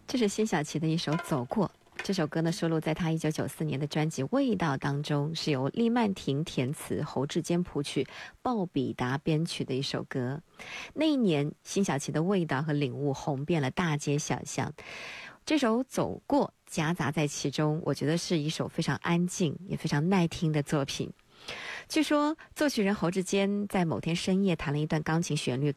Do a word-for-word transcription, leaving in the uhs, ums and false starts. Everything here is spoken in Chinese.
这是辛晓琪的一首《走过》。这首歌呢收录在他一九九四年的专辑《味道》当中，是由厉曼婷填词，侯志坚谱曲，鲍比达编曲的一首歌。那一年辛晓琪的《味道》和《领悟》红遍了大街小巷，这首《走过》夹杂在其中，我觉得是一首非常安静也非常耐听的作品。据说作曲人侯志坚在某天深夜弹了一段钢琴旋律